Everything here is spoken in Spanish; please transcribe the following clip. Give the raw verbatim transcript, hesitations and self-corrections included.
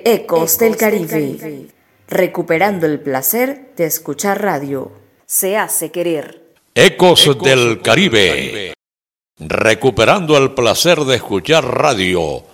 de Ecos del Caribe, recuperando el placer de escuchar radio. Se hace querer. Ecos, Ecos del Caribe, recuperando el placer de escuchar radio.